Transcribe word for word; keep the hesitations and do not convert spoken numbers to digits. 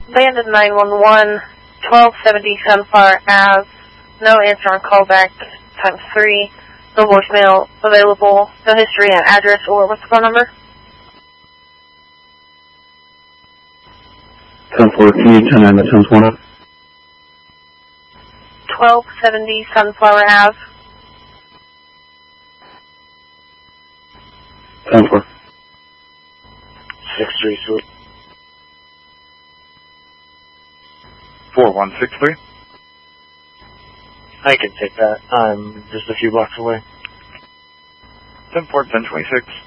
Bandit nine one one, twelve seventy Sunflower Ave. No answer on callback times three. No voicemail available. No history and address, or what's the phone number? ten four, can you turn on the ten twenty? twelve seventy Sunflower Ave. ten four. six three two. four one six three. I can take that. I'm just a few blocks away. ten four, ten twenty-six.